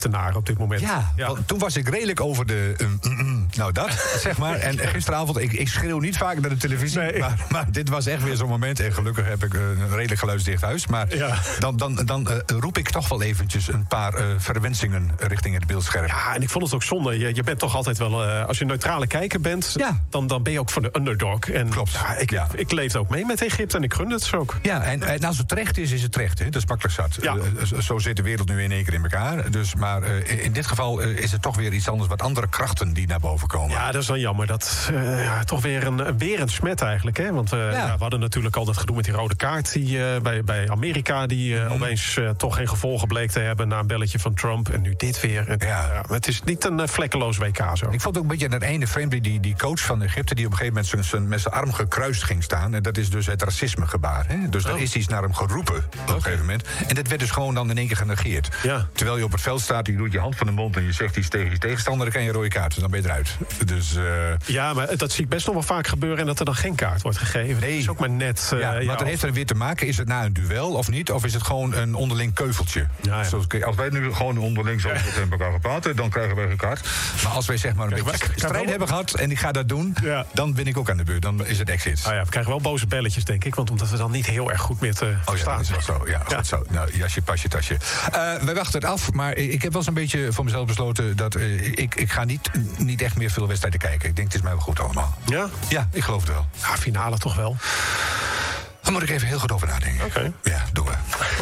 Egyptenaar op dit moment. Ja, want toen was ik redelijk over de... nou, dat, zeg maar. En gisteravond, ik schreeuw niet vaak naar de televisie... Nee. Maar dit was echt weer zo'n moment. En gelukkig heb ik een redelijk geluidsdicht huis. Maar dan roep ik toch wel eventjes een paar verwensingen richting het beeldscherm. Ja, en ik vond het ook zonde. Je bent toch altijd wel... als je neutrale kijker bent, dan ben je ook voor de underdog. En klopt. Ik leefde ook mee met Egypte en ik gunde het ze ook. Ja, en als het terecht is het terecht. Hè? Dat is makkelijk zat. Ja. Zo zit de wereld nu in één keer in elkaar. Dus, maar in dit geval is het toch weer iets anders. Wat andere krachten die naar boven komen. Ja, dat is dan jammer. Dat toch weer een smet eigenlijk. Hè? Want we hadden natuurlijk al dat gedoe met die rode kaart... die bij Amerika die opeens toch geen gevolgen bleek te hebben... na een belletje van Trump. En nu dit weer. Het is niet een vlekkeloos WK zo. Ik vond ook een beetje aan het einde frame die coach van Egypte... die op een gegeven moment met zijn arm gekruist ging staan. En dat is dus het racismegebaar. Hè? Dus er is iets naar hem geroepen op een gegeven moment. En dat werd dus gewoon dan in één keer genegeerd. Ja. Terwijl je op het veld staat, je doet je hand van de mond... en je zegt iets tegen je tegenstander, dan kan je een rode kaart. Dus dan ben je eruit. Dus, ja, maar dat zie ik best nog wel vaak gebeuren... en dat er dan geen kaart wordt gegeven. Nee. Dat is ook maar net... maar dat heeft er weer te maken. Is het na een duel of niet? Of is het gewoon een onderling keuveltje? Ja. Zoals, als wij nu gewoon onderling zo met elkaar praten... dan krijgen wij geen kaart. Maar als wij zeg maar een beetje strijd hebben gehad... en ik ga dat doen, dan ben ik ook aan de beurt. Dan is het exit. We krijgen wel boze belletjes, denk ik. Want omdat we dan niet heel erg goed meer te verstaan. Dat is wel zo. Ja, goed zo. Nou, jasje, pasje, tasje. Wij wachten het af, maar ik heb wel zo'n beetje voor mezelf besloten... dat ik ga niet echt meer veel wedstrijden kijken. Ik denk, het is mij wel goed allemaal. Ja? Ja, ik geloof het wel. Ja, finale toch wel. Daar moet ik even heel goed over nadenken. Oké. Ja, doen we.